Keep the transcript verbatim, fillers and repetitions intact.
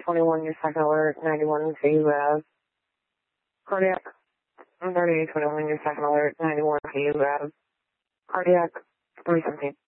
twenty-one, your second alert, ninety-one, K U Av. Cardiac, thirty-eight twenty-one, your second alert, ninety-one, K U Av. Cardiac, three seventeen.